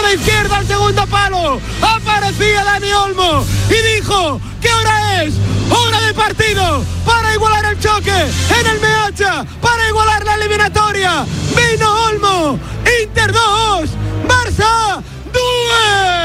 la izquierda al segundo palo. Aparecía Dani Olmo y dijo: ¿qué hora es? Hora de partido para igualar el choque en el Meazza, para igualar la eliminatoria. Vino Olmo, Inter 2, Barça 2.